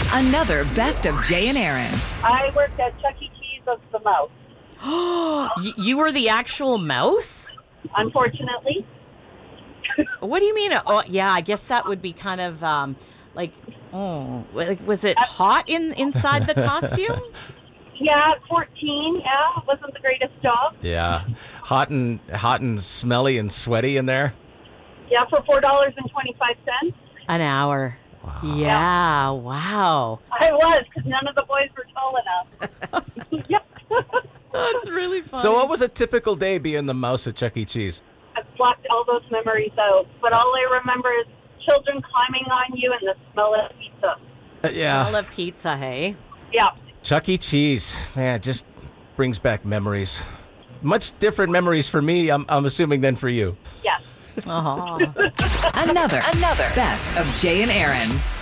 Another Best of Jay and Aaron. I worked at Chuck E. Cheese as the mouse, You were the actual mouse? unfortunately. What do you mean? Oh, yeah, I guess that would be kind of was it hot inside the costume? Yeah, 14, yeah, wasn't the greatest job. Yeah. Hot and smelly and sweaty in there. Yeah, for $4.25. An hour. Wow. Yeah, wow. I was, because none of the boys were tall enough. Yep. That's really funny. So what was a typical day being the mouse at Chuck E. Cheese? I've blocked all those memories out, but all I remember is children climbing on you and the smell of pizza. Yeah. Smell of pizza, hey? Yeah. Chuck E. Cheese. Man, it just brings back memories. Much different memories for me, I'm assuming, than for you. Yes. Oh. Another Best of Jay and Aaron.